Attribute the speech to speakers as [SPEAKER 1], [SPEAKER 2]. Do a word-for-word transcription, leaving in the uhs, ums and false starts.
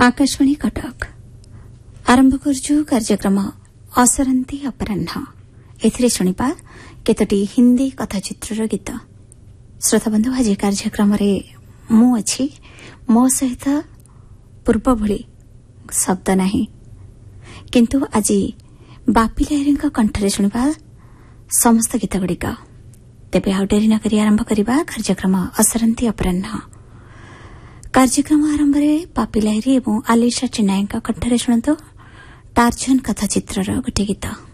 [SPEAKER 1] आकाशवाणी कटक आरंभ करछु कार्यक्रम असरंती अपराह्न एथिरे शुणिपा केतोटी हिंदी कथाचित्रर गीत। श्रोताबंधु आज कार्यक्रम मु अछि मो सहित पूर्व भली शब्द नहीं किंतु आज बापी लहरी कंठरे शुणिबा समस्त गीत गुड़िक। तेबे आउ डेरी न करी आरंभ करिबा कार्यक्रम असरंती अपराह्न। कार्यक्रम आरंभ में बापी लहरी और आलिशा चिनाई कंठरे शुणु टार्जन कथाचित्रर गोटे गीत।